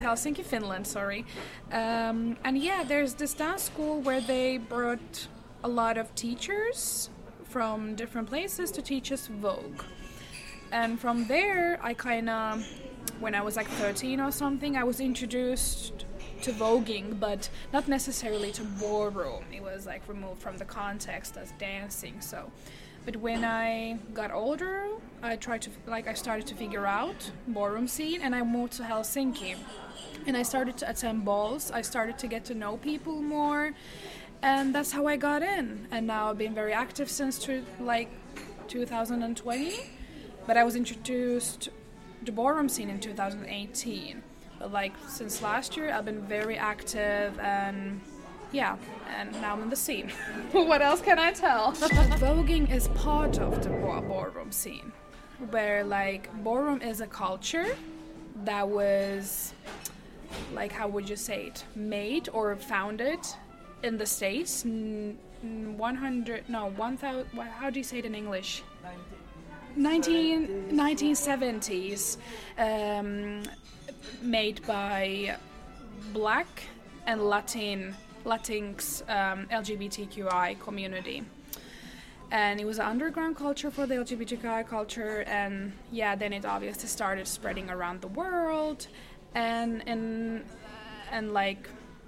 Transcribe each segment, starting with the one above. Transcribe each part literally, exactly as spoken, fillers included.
Helsinki, Finland, sorry. Um, and yeah, there's this dance school where they brought a lot of teachers from different places to teach us Vogue. And from there, I kind of, when I was like thirteen or something, I was introduced to voguing, but not necessarily to ballroom. It was like removed from the context as dancing. So, but when I got older, I tried to like I started to figure out ballroom scene, and I moved to Helsinki, and I started to attend balls. I started to get to know people more, and that's how I got in. And now I've been very active since to, like two thousand twenty, but I was introduced to ballroom scene in two thousand eighteen. But like since last year, I've been very active, and yeah, and now I'm in the scene. What else can I tell? Voguing is part of the ballroom scene, where like ballroom is a culture that was, like, how would you say it, made or founded in the States. one hundred, no, one thousand, how do you say it in English? nineteen, nineteen seventies, um, made by Black and Latin Latinx um, L G B T Q I community, and it was an underground culture for the L G B T Q I culture. And yeah, then it obviously started spreading around the world, and and and like,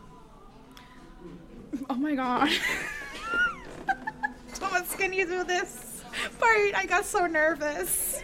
oh my god. Thomas, can you do this? Sorry, I got so nervous.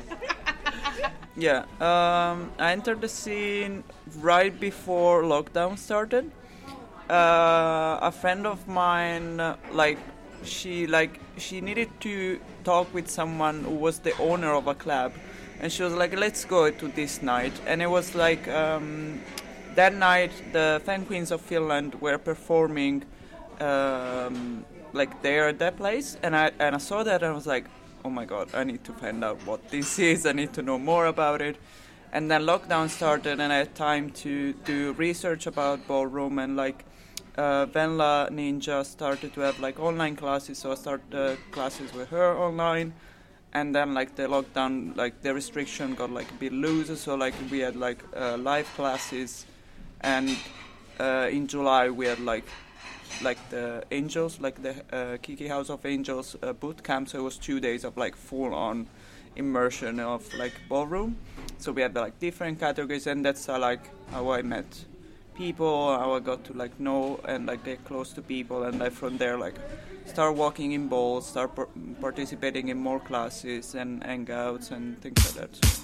Yeah, um, I entered the scene right before lockdown started. Uh, a friend of mine, uh, like, she like she needed to talk with someone who was the owner of a club, and she was like, "Let's go to this night." And it was like um, that night, the Fan Queens of Finland were performing. Um, like there at that place, and I and I saw that and I was like, oh my god, I need to find out what this is, I need to know more about it. And then lockdown started and I had time to do research about ballroom, and like uh, Venla Ninja started to have like online classes, so I started uh, classes with her online. And then like the lockdown, like the restriction got like a bit looser, so like we had like uh, live classes, and uh, in July we had like like the Angels, like the uh, Kiki House of Angels uh, boot camp. So it was two days of like full on immersion of like ballroom. So we had like different categories, and that's uh, like how I met people, how I got to like know and like get close to people, and like from there like start walking in balls, start par- participating in more classes and hangouts and things like that.